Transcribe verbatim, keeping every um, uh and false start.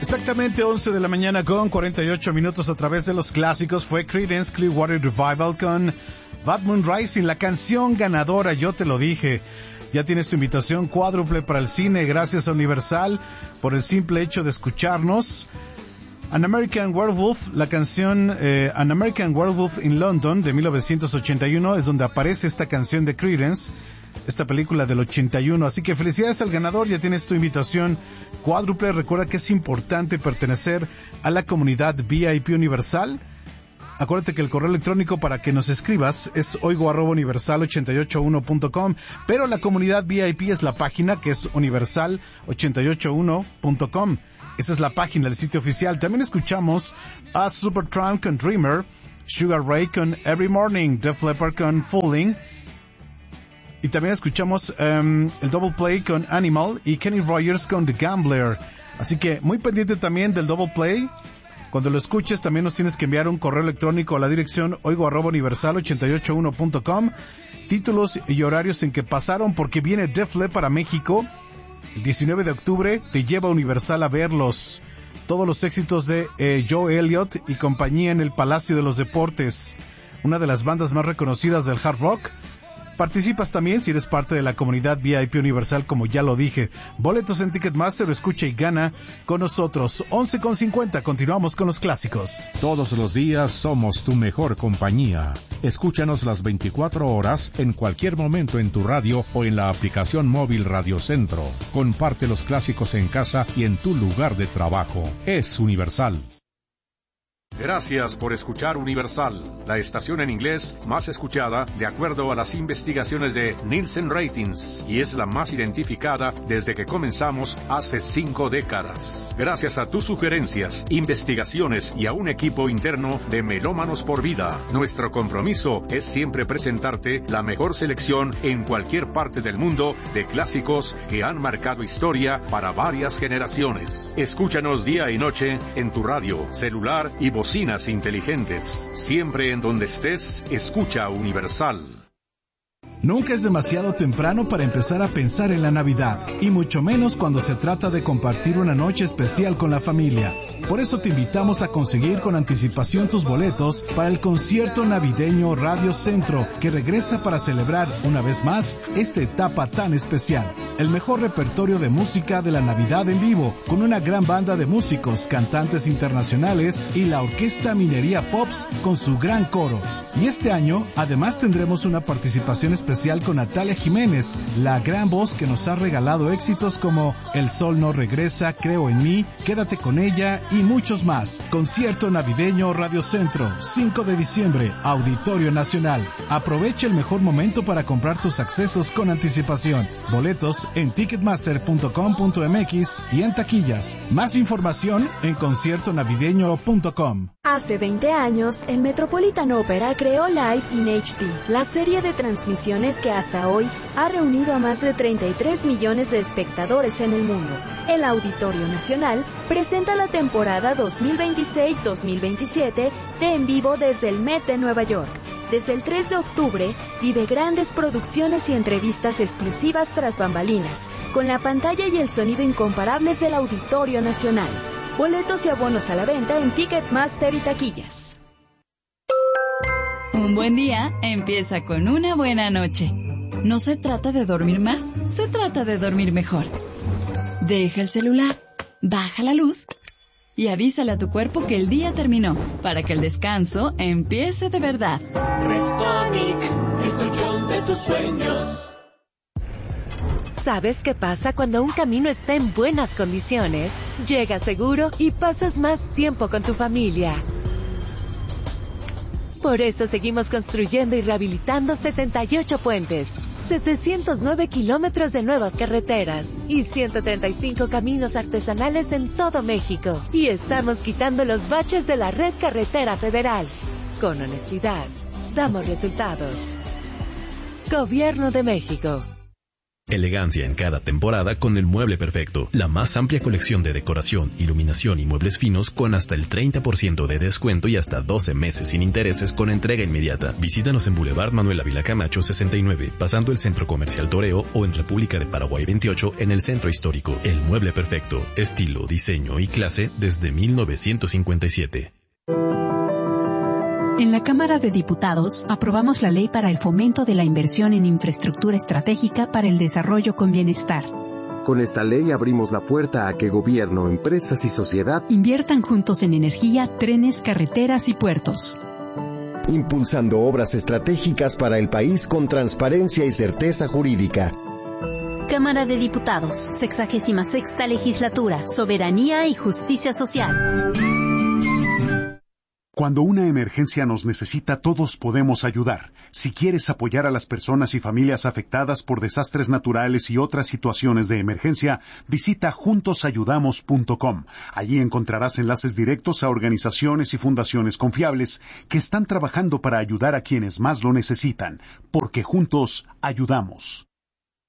Exactamente once de la mañana con cuarenta y ocho minutos a través de los clásicos. Fue Creedence Clearwater Revival con Bad Moon Rising, la canción ganadora, yo te lo dije. Ya tienes tu invitación cuádruple para el cine, gracias a Universal por el simple hecho de escucharnos. An American Werewolf, la canción eh, An American Werewolf in London de mil novecientos ochenta y uno es donde aparece esta canción de Creedence, esta película del ochenta y uno. Así que felicidades al ganador, ya tienes tu invitación cuádruple. Recuerda que es importante pertenecer a la comunidad V I P Universal. Acuérdate que el correo electrónico para que nos escribas es oigo arroba universal ochenta y ocho uno punto com, pero la comunidad V I P es la página, que es universal ochenta y ocho uno punto com. Esa es la página, el sitio oficial. También escuchamos a Supertramp con Dreamer, Sugar Ray con Every Morning, Def Leppard con Falling, y también escuchamos um, el Double Play con Animal y Kenny Rogers con The Gambler. Así que muy pendiente también del Double Play. Cuando lo escuches también nos tienes que enviar un correo electrónico a la dirección oigo arroba universal ochenta y ocho uno punto com, títulos y horarios en que pasaron, porque viene Def Leppard a México. El diecinueve de octubre te lleva Universal a verlos. Todos los éxitos de eh, Joe Elliott y compañía en el Palacio de los Deportes, una de las bandas más reconocidas del hard rock. Participas también si eres parte de la comunidad V I P Universal, como ya lo dije. Boletos en Ticketmaster, escucha y gana con nosotros. once con cincuenta, continuamos con los clásicos. Todos los días somos tu mejor compañía. Escúchanos las veinticuatro horas, en cualquier momento en tu radio o en la aplicación móvil Radio Centro. Comparte los clásicos en casa y en tu lugar de trabajo. Es Universal. Gracias por escuchar Universal, la estación en inglés más escuchada de acuerdo a las investigaciones de Nielsen Ratings, y es la más identificada desde que comenzamos hace cinco décadas. Gracias a tus sugerencias, investigaciones y a un equipo interno de Melómanos por Vida, nuestro compromiso es siempre presentarte la mejor selección en cualquier parte del mundo de clásicos que han marcado historia para varias generaciones. Escúchanos día y noche en tu radio, celular y bocinas inteligentes. Siempre en donde estés, escucha Universal. Nunca es demasiado temprano para empezar a pensar en la Navidad, y mucho menos cuando se trata de compartir una noche especial con la familia. Por eso te invitamos a conseguir con anticipación tus boletos para el concierto navideño Radio Centro, que regresa para celebrar una vez más esta etapa tan especial. El mejor repertorio de música de la Navidad en vivo, con una gran banda de músicos, cantantes internacionales y la Orquesta Minería Pops con su gran coro. Y este año, además, tendremos una participación especial especial con Natalia Jiménez, la gran voz que nos ha regalado éxitos como El Sol no regresa, Creo en mí, Quédate con ella y muchos más. Concierto navideño Radio Centro, cinco de diciembre, Auditorio Nacional. Aprovecha el mejor momento para comprar tus accesos con anticipación. Boletos en ticketmaster punto com punto m x y en taquillas. Más información en concierto navideño punto com. Hace veinte años, el Metropolitan Opera creó Live in H D, la serie de transmisiones que hasta hoy ha reunido a más de treinta y tres millones de espectadores en el mundo. El Auditorio Nacional presenta la temporada dos mil veintiséis dos mil veintisiete de En Vivo desde el Met de Nueva York. Desde el tres de octubre, vive grandes producciones y entrevistas exclusivas tras bambalinas, con la pantalla y el sonido incomparables del Auditorio Nacional. Boletos y abonos a la venta en Ticketmaster y taquillas. Un buen día empieza con una buena noche. No se trata de dormir más, se trata de dormir mejor. Deja el celular, baja la luz y avísale a tu cuerpo que el día terminó, para que el descanso empiece de verdad. Restonic, el colchón de tus sueños. ¿Sabes qué pasa cuando un camino está en buenas condiciones? Llegas seguro y pasas más tiempo con tu familia. Por eso seguimos construyendo y rehabilitando setenta y ocho puentes, setecientos nueve kilómetros de nuevas carreteras y ciento treinta y cinco caminos artesanales en todo México. Y estamos quitando los baches de la red carretera federal. Con honestidad, damos resultados. Gobierno de México. Elegancia en cada temporada con el mueble perfecto. La más amplia colección de decoración, iluminación y muebles finos con hasta el treinta por ciento de descuento y hasta doce meses sin intereses con entrega inmediata. Visítanos en Boulevard Manuel Ávila Camacho sesenta y nueve, pasando el Centro Comercial Toreo, o en República de Paraguay veintiocho en el Centro Histórico. El mueble perfecto. Estilo, diseño y clase desde mil novecientos cincuenta y siete. En la Cámara de Diputados aprobamos la Ley para el Fomento de la Inversión en Infraestructura Estratégica para el Desarrollo con Bienestar. Con esta ley abrimos la puerta a que gobierno, empresas y sociedad inviertan juntos en energía, trenes, carreteras y puertos, impulsando obras estratégicas para el país con transparencia y certeza jurídica. Cámara de Diputados, sexagésima sexta Legislatura, Soberanía y Justicia Social. Cuando una emergencia nos necesita, todos podemos ayudar. Si quieres apoyar a las personas y familias afectadas por desastres naturales y otras situaciones de emergencia, visita juntos ayudamos punto com. Allí encontrarás enlaces directos a organizaciones y fundaciones confiables que están trabajando para ayudar a quienes más lo necesitan, porque juntos ayudamos.